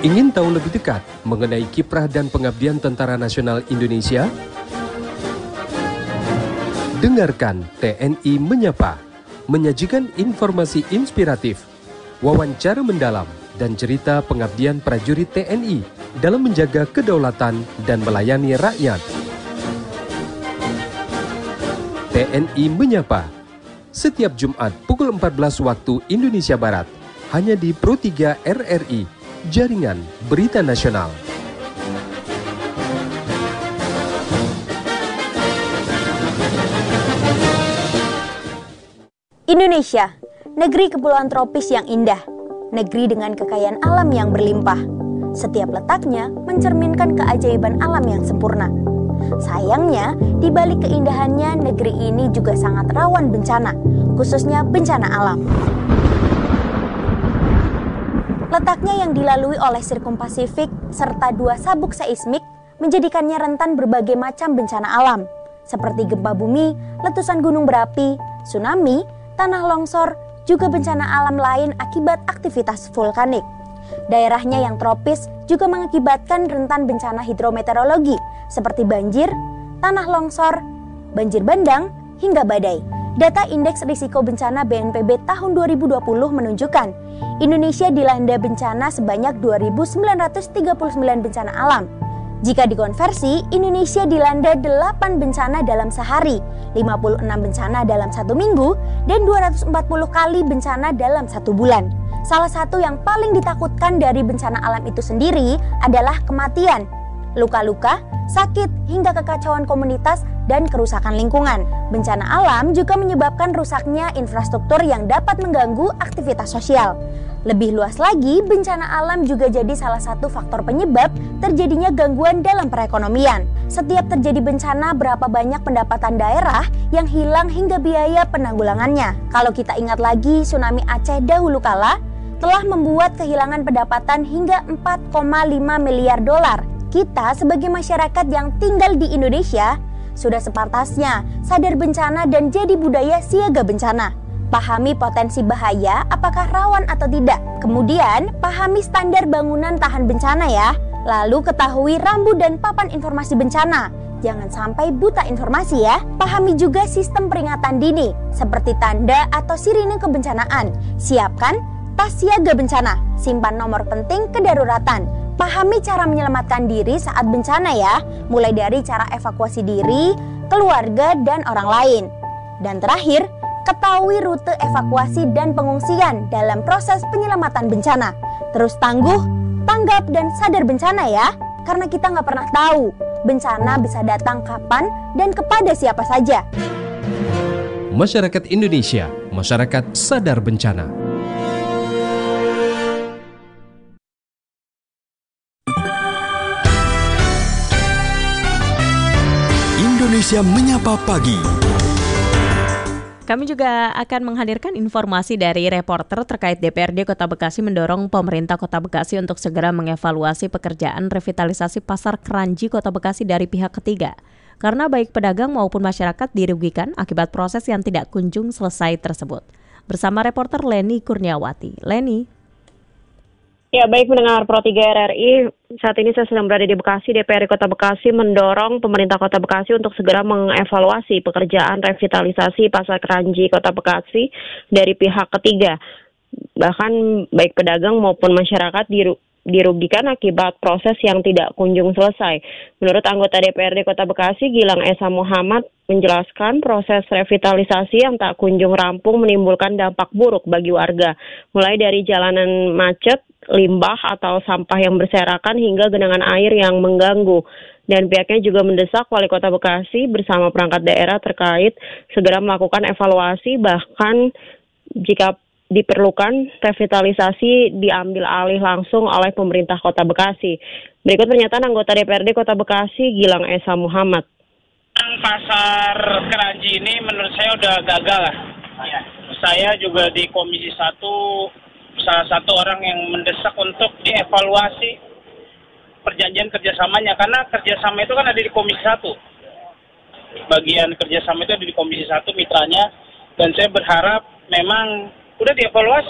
Ingin tahu lebih dekat mengenai kiprah dan pengabdian Tentara Nasional Indonesia? Dengarkan TNI Menyapa, menyajikan informasi inspiratif, wawancara mendalam, dan cerita pengabdian prajurit TNI dalam menjaga kedaulatan dan melayani rakyat. TNI Menyapa, setiap Jumat pukul 14 waktu Indonesia Barat, hanya di Pro 3 RRI, Jaringan Berita Nasional. Indonesia, negeri kepulauan tropis yang indah, negeri dengan kekayaan alam yang berlimpah. Setiap letaknya mencerminkan keajaiban alam yang sempurna. Sayangnya, di balik keindahannya, negeri ini juga sangat rawan bencana, khususnya bencana alam. Letaknya yang dilalui oleh Sirkum Pasifik serta 2 sabuk seismik menjadikannya rentan berbagai macam bencana alam, seperti gempa bumi, letusan gunung berapi, tsunami, tanah longsor, juga bencana alam lain akibat aktivitas vulkanik. Daerahnya yang tropis juga mengakibatkan rentan bencana hidrometeorologi seperti banjir, tanah longsor, banjir bandang, hingga badai. Data Indeks Risiko Bencana BNPB tahun 2020 menunjukkan Indonesia dilanda bencana sebanyak 2.939 bencana alam. Jika dikonversi, Indonesia dilanda 8 bencana dalam sehari, 56 bencana dalam 1 minggu, dan 240 kali bencana dalam 1 bulan. Salah satu yang paling ditakutkan dari bencana alam itu sendiri adalah kematian, luka-luka, sakit, hingga kekacauan komunitas dan kerusakan lingkungan. Bencana alam juga menyebabkan rusaknya infrastruktur yang dapat mengganggu aktivitas sosial. Lebih luas lagi, bencana alam juga jadi salah satu faktor penyebab terjadinya gangguan dalam perekonomian. Setiap terjadi bencana, berapa banyak pendapatan daerah yang hilang hingga biaya penanggulangannya. Kalau kita ingat lagi, tsunami Aceh dahulu kala telah membuat kehilangan pendapatan hingga 4,5 miliar dolar. Kita sebagai masyarakat yang tinggal di Indonesia sudah sepantasnya sadar bencana dan jadi budaya siaga bencana. Pahami potensi bahaya, apakah rawan atau tidak. Kemudian, pahami standar bangunan tahan bencana ya. Lalu ketahui rambu dan papan informasi bencana. Jangan sampai buta informasi ya. Pahami juga sistem peringatan dini, seperti tanda atau sirine kebencanaan. Siapkan tas siaga bencana, simpan nomor penting kedaruratan. Pahami cara menyelamatkan diri saat bencana ya, mulai dari cara evakuasi diri, keluarga, dan orang lain. Dan terakhir, ketahui rute evakuasi dan pengungsian dalam proses penyelamatan bencana. Terus tangguh, tanggap, dan sadar bencana ya, karena kita nggak pernah tahu bencana bisa datang kapan dan kepada siapa saja. Masyarakat Indonesia, masyarakat sadar bencana. Indonesia Menyapa Pagi. Kami juga akan menghadirkan informasi dari reporter terkait DPRD Kota Bekasi mendorong pemerintah Kota Bekasi untuk segera mengevaluasi pekerjaan revitalisasi Pasar Keranji Kota Bekasi dari pihak ketiga. Karena baik pedagang maupun masyarakat dirugikan akibat proses yang tidak kunjung selesai tersebut. Bersama reporter Leni Kurniawati. Leni. Ya, baik pendengar Pro 3 RRI, saat ini saya sedang berada di Bekasi. DPRD Kota Bekasi mendorong pemerintah Kota Bekasi untuk segera mengevaluasi pekerjaan revitalisasi Pasar Keranji Kota Bekasi dari pihak ketiga. Bahkan baik pedagang maupun masyarakat dirugikan akibat proses yang tidak kunjung selesai. Menurut anggota DPRD Kota Bekasi, Gilang Esa Muhammad, menjelaskan proses revitalisasi yang tak kunjung rampung menimbulkan dampak buruk bagi warga, mulai dari jalanan macet, limbah atau sampah yang berserakan hingga genangan air yang mengganggu. Dan pihaknya juga mendesak Wali Kota Bekasi bersama perangkat daerah terkait segera melakukan evaluasi, bahkan jika diperlukan revitalisasi diambil alih langsung oleh pemerintah Kota Bekasi. Berikut pernyataan anggota DPRD Kota Bekasi, Gilang Esa Muhammad. Pasar Keranji ini menurut saya udah gagal lah. Saya juga di Komisi 1 salah satu orang yang mendesak untuk dievaluasi perjanjian kerjasamanya, karena kerjasama itu kan ada di Komisi 1. Bagian kerjasama itu ada di Komisi 1 mitranya, dan saya berharap memang udah dievaluasi.